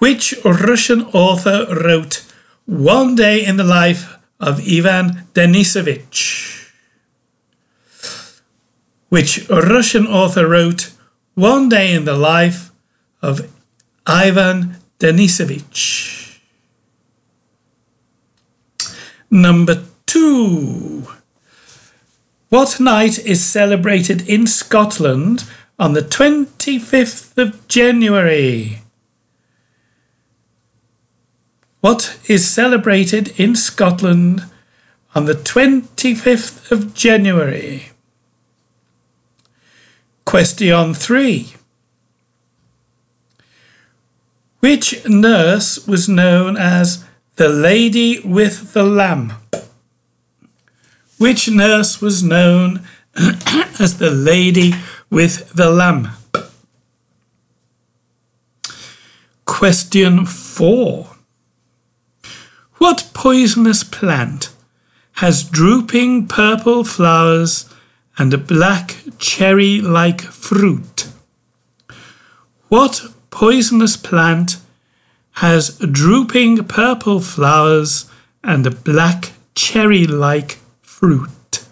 Which Russian author wrote One Day in the Life of Ivan Denisovich? Which Russian author wrote One Day in the Life of Ivan Denisovich? Number 2. What night is celebrated in Scotland on the 25th of January? What is celebrated in Scotland on the 25th of January? Question 3. Which nurse was known as the Lady with the Lamp? Which nurse was known as the Lady with the Lamp? Question 4. What poisonous plant has drooping purple flowers and a black cherry-like fruit? What poisonous plant has drooping purple flowers and a black cherry-like fruit?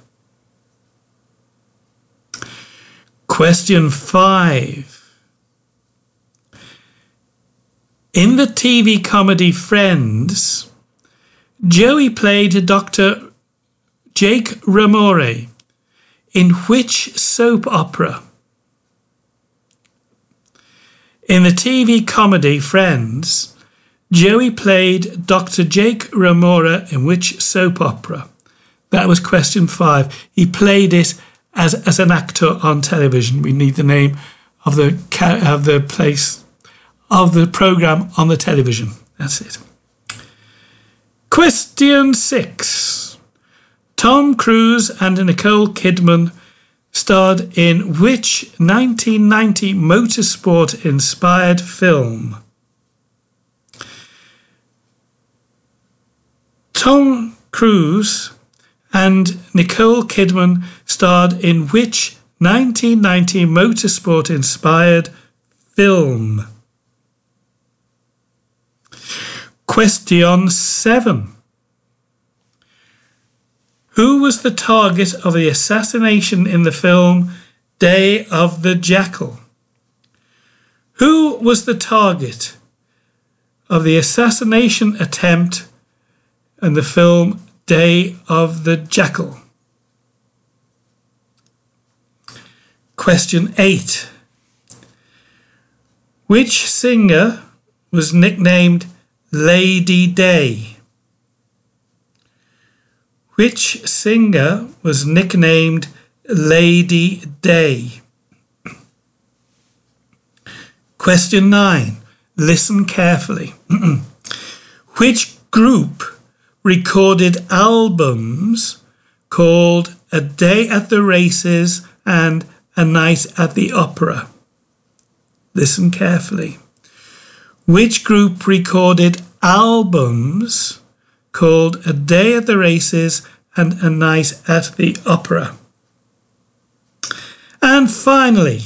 Question 5. In the TV comedy Friends, Joey played Dr. Jake Ramore in which soap opera? In the TV comedy Friends, Joey played Dr. Jake Ramore in which soap opera? That was question 5. He played it as an actor on television. We need the name of the place of the program on the television. That's it. Question 6. Tom Cruise and Nicole Kidman starred in which 1990 motorsport-inspired film? Tom Cruise and Nicole Kidman starred in which 1990 motorsport-inspired film? Question 7. Who was the target of the assassination in the film Day of the Jackal? Who was the target of the assassination attempt in the film Day of the Jackal? Question 8. Which singer was nicknamed Lady Day? Which singer was nicknamed Lady Day? Question 9. Listen carefully. Which group recorded albums called A Day at the Races and A Night at the Opera? Listen carefully. Which group recorded albums called A Day at the Races and A Night at the Opera? And finally,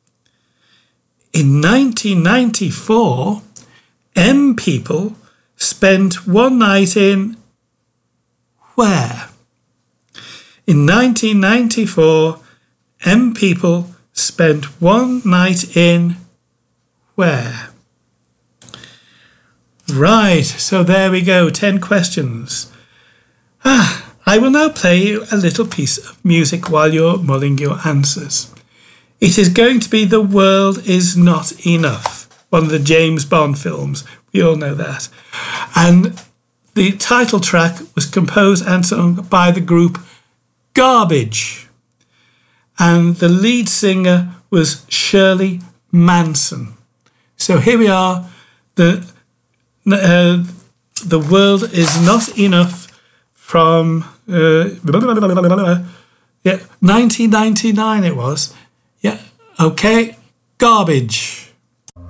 in 1994, M People spent one night in where? In 1994, M People spent one night in where? Right, so there we go, 10 questions. I will now play you a little piece of music while you're mulling your answers. It is going to be The World Is Not Enough, one of the James Bond films. We all know that. And the title track was composed and sung by the group Garbage. And the lead singer was Shirley Manson. So here we are, The World Is Not Enough from 1999 it was. Yeah, okay, Garbage.